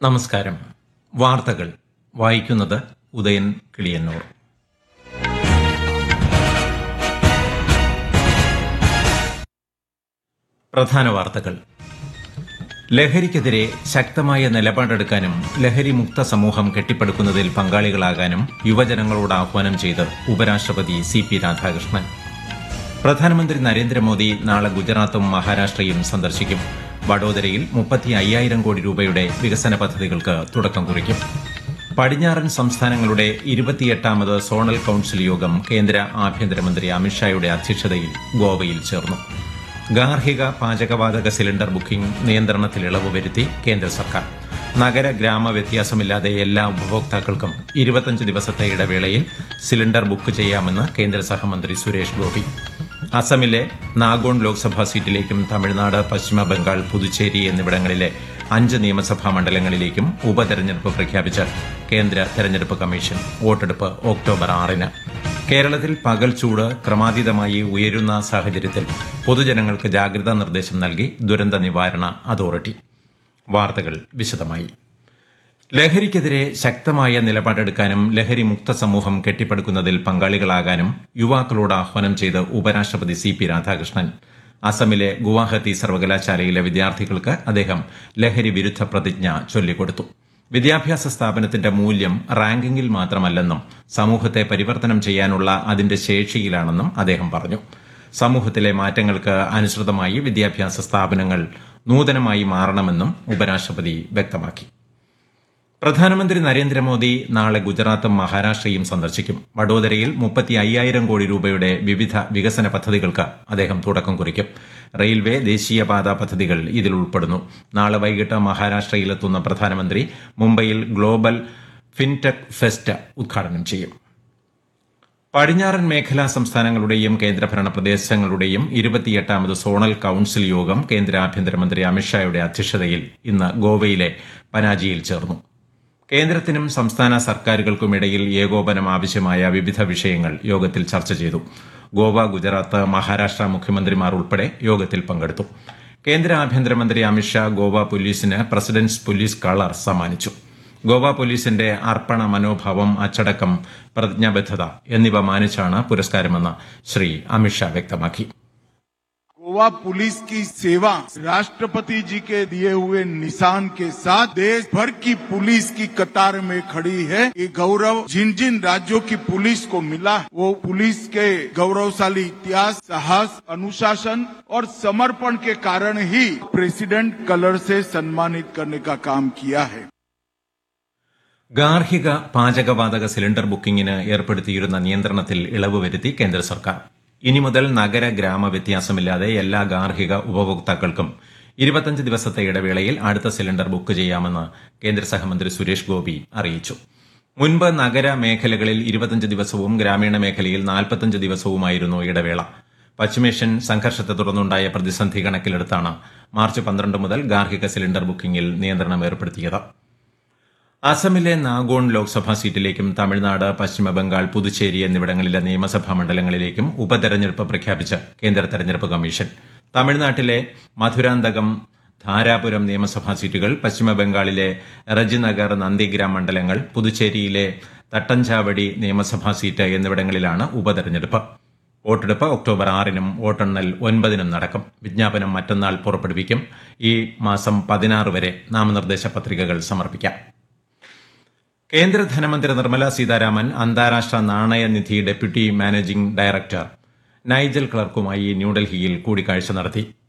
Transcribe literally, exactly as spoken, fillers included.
നമസ്കാരം. വാർത്തകൾ വായിക്കുന്നത് ഉദയൻ കിളിയന്നൂർ. പ്രധാന വാർത്തകൾ. ലഹരിക്കെതിരെ ശക്തമായ നിലപാടെടുക്കാനും ലഹരി മുക്ത സമൂഹം കെട്ടിപ്പടുക്കുന്നതിൽ പങ്കാളികളാകാനും യുവജനങ്ങളോട് ആഹ്വാനം ചെയ്ത് ഉപരാഷ്ട്രപതി സി പി രാധാകൃഷ്ണൻ. പ്രധാനമന്ത്രി നരേന്ദ്രമോദി നാളെ ഗുജറാത്തും മഹാരാഷ്ട്രയും സന്ദർശിക്കും. വഡോദരയിൽ മുപ്പത്തി അയ്യായിരം കോടി രൂപയുടെ വികസന പദ്ധതികൾക്ക് തുടക്കം കുറിക്കും. പടിഞ്ഞാറൻ സംസ്ഥാനങ്ങളുടെ ഇരുപത്തിയെട്ടാമത് സോണൽ കൌൺസിൽ യോഗം കേന്ദ്ര ആഭ്യന്തരമന്ത്രി അമിത്ഷായുടെ അധ്യക്ഷതയിൽ ഗോവയിൽ ചേർന്നു. ഗാർഹിക പാചകവാതക സിലിണ്ടർ ബുക്കിംഗ് നിയന്ത്രണത്തിൽ ഇളവ് വരുത്തി കേന്ദ്ര സർക്കാർ. നഗര ഗ്രാമ വ്യത്യാസമില്ലാതെ എല്ലാ ഉപഭോക്താക്കൾക്കും ഇരുപത്തിയഞ്ച് ദിവസത്തെ ഇടവേളയിൽ സിലിണ്ടർ ബുക്ക് ചെയ്യാമെന്ന് കേന്ദ്ര സഹമന്ത്രി സുരേഷ് ഗോപി. അസമിലെ നാഗോൺ ലോക്സഭാ സീറ്റിലേക്കും തമിഴ്നാട്, പശ്ചിമ ബംഗാൾ, പുതുച്ചേരി എന്നിവിടങ്ങളിലെ അഞ്ച് നിയമസഭാ മണ്ഡലങ്ങളിലേക്കും ഉപതെരഞ്ഞെടുപ്പ് പ്രഖ്യാപിച്ച് കേന്ദ്ര തെരഞ്ഞെടുപ്പ് കമ്മീഷൻ. വോട്ടെടുപ്പ് ഒക്ടോബർ ആറിന്. കേരളത്തിൽ പകൽ ചൂട് ക്രമാതീതമായി ഉയരുന്ന സാഹചര്യത്തിൽ പൊതുജനങ്ങൾക്ക് ജാഗ്രതാ നിർദ്ദേശം നൽകി ദുരന്ത നിവാരണ അതോറിറ്റി. വാർത്തകൾ വിശദമായി. ലഹരിക്കെതിരെ ശക്തമായ നിലപാടെടുക്കാനും ലഹരി മുക്ത സമൂഹം കെട്ടിപ്പടുക്കുന്നതിൽ പങ്കാളികളാകാനും യുവാക്കളോട് ആഹ്വാനം ചെയ്ത് ഉപരാഷ്ട്രപതി സി പി രാധാകൃഷ്ണൻ. അസമിലെ ഗുവാഹത്തി സർവകലാശാലയിലെ വിദ്യാർത്ഥികൾക്ക് അദ്ദേഹം ലഹരി വിരുദ്ധ പ്രതിജ്ഞ ചൊല്ലിക്കൊടുത്തു. വിദ്യാഭ്യാസ സ്ഥാപനത്തിന്റെ മൂല്യം റാങ്കിങ്ങിൽ മാത്രമല്ലെന്നും സമൂഹത്തെ പരിവർത്തനം ചെയ്യാനുള്ള അതിന്റെ ശേഷിയിലാണെന്നും അദ്ദേഹം പറഞ്ഞു. സമൂഹത്തിലെ മാറ്റങ്ങൾക്ക് അനുസൃതമായി വിദ്യാഭ്യാസ സ്ഥാപനങ്ങൾ നൂതനമായി മാറണമെന്നും ഉപരാഷ്ട്രപതി വ്യക്തമാക്കി. പ്രധാനമന്ത്രി നരേന്ദ്രമോദി നാളെ ഗുജറാത്തും മഹാരാഷ്ട്രയും സന്ദർശിക്കും. വഡോദരയിൽ മുപ്പത്തി അയ്യായിരം കോടി രൂപയുടെ വിവിധ വികസന പദ്ധതികൾക്ക് അദ്ദേഹം തുടക്കം കുറിക്കും. റെയിൽവേ, ദേശീയപാത പദ്ധതികൾ ഇതിൽ ഉൾപ്പെടുന്നു. നാളെ വൈകിട്ട് മഹാരാഷ്ട്രയിലെത്തുന്ന പ്രധാനമന്ത്രി മുംബൈയിൽ ഗ്ലോബൽ ഫിൻടെക് ഫെസ്റ്റ് ഉദ്ഘാടനം ചെയ്യും. പടിഞ്ഞാറൻ മേഖലാ സംസ്ഥാനങ്ങളുടെയും കേന്ദ്രഭരണ പ്രദേശങ്ങളുടെയും ഇരുപത്തിയെട്ടാമത് സോണൽ കൌൺസിൽ യോഗം കേന്ദ്ര ആഭ്യന്തരമന്ത്രി അമിത്ഷായുടെ അധ്യക്ഷതയിൽ ഇന്ന് ഗോവയിലെ പനാജിയിൽ ചേർന്നു. കേന്ദ്രത്തിനും സംസ്ഥാന സർക്കാരുകൾക്കുമിടയിൽ ഏകോപനം ആവശ്യമായ വിവിധ വിഷയങ്ങൾ യോഗത്തിൽ ചർച്ച ചെയ്തു. ഗോവ, ഗുജറാത്ത്, മഹാരാഷ്ട്ര മുഖ്യമന്ത്രിമാർ ഉൾപ്പെടെ യോഗത്തിൽ പങ്കെടുത്തു. കേന്ദ്ര ആഭ്യന്തരമന്ത്രി അമിത്ഷാ ഗോവ പോലീസിന് പ്രസിഡന്റ്സ് പോലീസ് കളർ സമ്മാനിച്ചു. ഗോവ പോലീസിന്റെ അർപ്പണ മനോഭാവം, അച്ചടക്കം, പ്രതിജ്ഞാബദ്ധത എന്നിവ മാനിച്ചാണ് പുരസ്കാരമെന്ന് ശ്രീ അമിത്ഷാ വ്യക്തമാക്കി. गोवा पुलिस की सेवा राष्ट्रपति जी के दिए हुए निशान के साथ देश भर की पुलिस की कतार में खड़ी है. ये गौरव जिन जिन राज्यों की पुलिस को मिला वो पुलिस के गौरवशाली इतिहास, साहस, अनुशासन और समर्पण के कारण ही प्रेसिडेंट कलर से सम्मानित करने का काम किया है. ഗാർഹിക പാചകവാതക സിലിണ്ടർ ബുക്കിംഗിന് ഏർപ്പെടുത്തിയിരുന്ന നിയന്ത്രണത്തിൽ ഇളവ് വരുത്തി കേന്ദ്ര സർക്കാർ. ഇനി മുതൽ നഗര ഗ്രാമ വ്യത്യാസമില്ലാതെ എല്ലാ ഗാർഹിക ഉപഭോക്താക്കൾക്കും ഇരുപത്തിയഞ്ച് ദിവസത്തെ ഇടവേളയിൽ അടുത്ത സിലിണ്ടർ ബുക്ക് ചെയ്യാമെന്ന് കേന്ദ്ര സഹമന്ത്രി സുരേഷ് ഗോപി അറിയിച്ചു. മുൻപ് നഗര മേഖലകളിൽ ഇരുപത്തിയഞ്ച് ദിവസവും ഗ്രാമീണ മേഖലയിൽ നാൽപ്പത്തിയഞ്ച് ദിവസവുമായിരുന്നു ഇടവേള. പശ്ചിമേഷ്യൻ സംഘർഷത്തെ തുടർന്നുണ്ടായ പ്രതിസന്ധി കണക്കിലെടുത്താണ് മാർച്ച് പന്ത്രണ്ട് മുതൽ ഗാർഹിക സിലിണ്ടർ ബുക്കിംഗിൽ നിയന്ത്രണം ഏർപ്പെടുത്തിയത്. അസമിലെ നാഗോൺ ലോക്സഭാ സീറ്റിലേക്കും തമിഴ്നാട്, പശ്ചിമ ബംഗാൾ, പുതുച്ചേരി എന്നിവിടങ്ങളിലെ നിയമസഭാ മണ്ഡലങ്ങളിലേക്കും ഉപതെരഞ്ഞെടുപ്പ് പ്രഖ്യാപിച്ച് കേന്ദ്ര തെരഞ്ഞെടുപ്പ് കമ്മീഷൻ. തമിഴ്നാട്ടിലെ മധുരാന്തകം, ധാരാപുരം നിയമസഭാ സീറ്റുകൾ, പശ്ചിമ ബംഗാളിലെ റജിനഗർ, നന്ദിഗ്രാം മണ്ഡലങ്ങൾ, പുതുച്ചേരിയിലെ തട്ടഞ്ചാവടി നിയമസഭാ സീറ്റ് എന്നിവിടങ്ങളിലാണ് ഉപതെരഞ്ഞെടുപ്പ്. വോട്ടെടുപ്പ് ഒക്ടോബർ ആറിനും വോട്ടെണ്ണൽ ഒൻപതിനും നടക്കും. വിജ്ഞാപനം മറ്റന്നാൾ പുറപ്പെടുവിക്കും. ഈ മാസം പതിനാറ് വരെ നാമനിർദ്ദേശ പത്രികകൾ സമർപ്പിക്കാം. കേന്ദ്ര ധനമന്ത്രി നിർമ്മല സീതാരാമൻ അന്താരാഷ്ട്ര നാണയനിധി ഡെപ്യൂട്ടി മാനേജിംഗ് ഡയറക്ടർ നൈജൽ ക്ലർക്കുമായി ന്യൂഡൽഹിയിൽ കൂടിക്കാഴ്ച നടത്തി.